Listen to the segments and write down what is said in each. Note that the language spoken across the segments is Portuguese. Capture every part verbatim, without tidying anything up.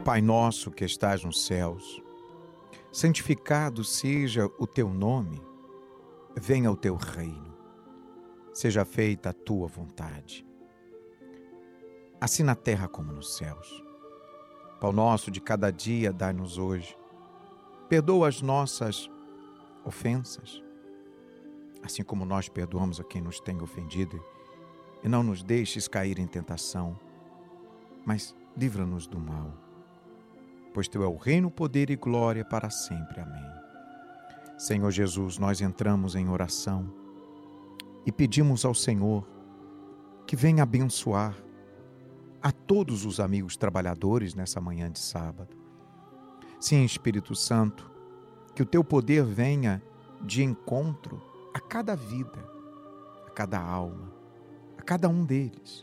Pai nosso que estás nos céus, santificado seja o teu nome, venha o teu reino, seja feita a tua vontade, assim na terra como nos céus. Pão nosso de cada dia dai-nos hoje, perdoa as nossas ofensas, assim como nós perdoamos a quem nos tem ofendido, e não nos deixes cair em tentação, mas livra-nos do mal. Pois teu é o reino, poder e glória para sempre. Amém. Senhor Jesus, nós entramos em oração e pedimos ao Senhor que venha abençoar a todos os amigos trabalhadores nessa manhã de sábado. Sim, Espírito Santo, que o teu poder venha de encontro a cada vida, a cada alma, a cada um deles.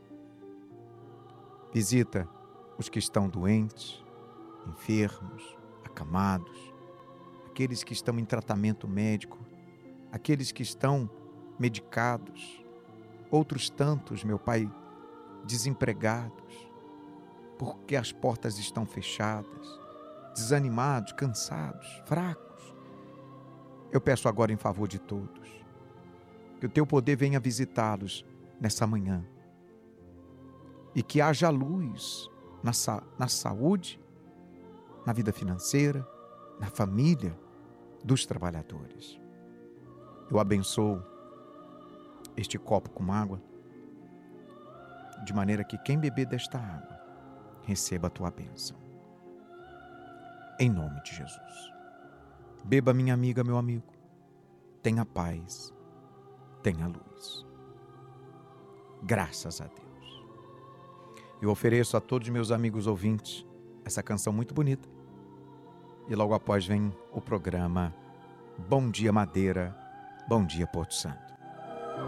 Visita os que estão doentes, enfermos, acamados, aqueles que estão em tratamento médico, aqueles que estão medicados, outros tantos, meu Pai, desempregados, porque as portas estão fechadas, desanimados, cansados, fracos. Eu peço agora em favor de todos, que o teu poder venha visitá-los nessa manhã e que haja luz na, sa- na saúde, na vida financeira, na família dos trabalhadores. Eu abençoo este copo com água, de maneira que quem beber desta água receba a tua bênção. Em nome de Jesus. Beba, minha amiga, meu amigo. Tenha paz, tenha luz. Graças a Deus. Eu ofereço a todos meus amigos ouvintes essa canção muito bonita. E logo após vem o programa Bom Dia Madeira, Bom Dia Porto Santo.